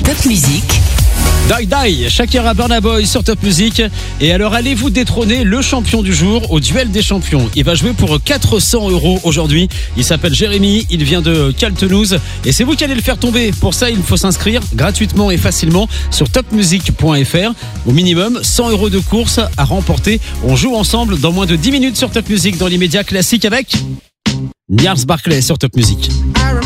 Top Music. Die Die, Shakira, Burna Boy sur Top Music. Et alors allez-vous détrôner le champion du jour au duel des champions. Il va jouer pour 400 € aujourd'hui. Il s'appelle Jérémy, il vient de Caltenouse et c'est vous qui allez le faire tomber. Pour ça, il faut s'inscrire gratuitement et facilement sur topmusic.fr. Au minimum 100 € de course à remporter. On joue ensemble dans moins de 10 minutes sur Top Music. Dans l'immédiat, classique avec Gnarls Barclay sur Top Music.